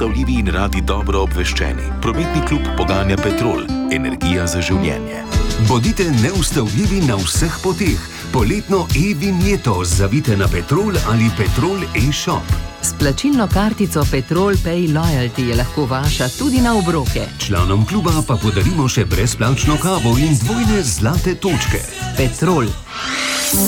neustavljivi in radi dobro obveščeni. Prometni klub poganja Petrol, energija za življenje. Bodite neustavljivi na vseh poteh. Poletno e-vinjeto zavite na Petrol ali Petrol e-shop. S plačilno kartico Petrol Pay Loyalty je lahko vaša tudi na obroke. Članom kluba pa podarimo še brezplačno kavo in dvojne zlate točke. Petrol.